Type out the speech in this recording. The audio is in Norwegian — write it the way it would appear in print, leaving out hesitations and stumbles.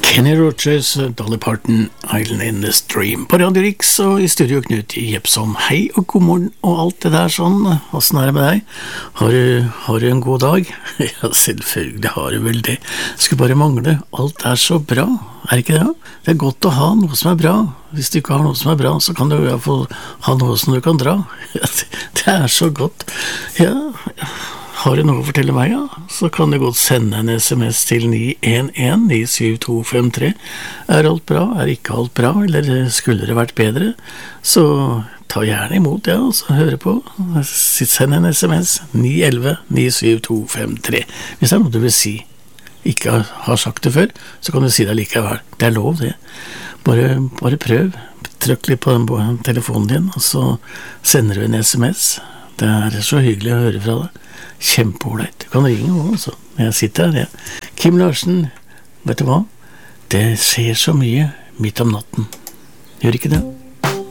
Kenny Rogers, Dolly Parton, Island in the Stream. På Radio Riks og i studio Knut Jepsson. Hei og god morgen og alt det der sånn. Hvordan er det med deg? Har du en god dag? Ja, selvfølgelig har du vel det. Skulle bare mangle. Alt er så bra. Er ikke det? Det er godt å ha noe som er bra. Hvis du ikke har noe som er bra, så kan du i hvert fall ha noe som du kan dra. Det er så godt. Ja, har du noe å fortelle meg, ja? Så kan du godt sende en SMS til 911 97253. Er alt bra? Er ikke alt bra? Eller skulle det vært bedre? Så ta gjerne imot, ja, og så høre på. Send en SMS 911 97253. Hvis det er noe du vil si, ikke har sagt det før, så kan du si det likevel. Det er lov, det. Bare prøv. Trykk litt på den telefonen din, og så sender du en SMS. Det er så hyggelig å høre fra deg. Kjempeålreit. Du kan ringe også, jeg sitter her, ja. Kim Larsen, vet du hva? Det skjer så mye midt om natten. Gjør ikke det?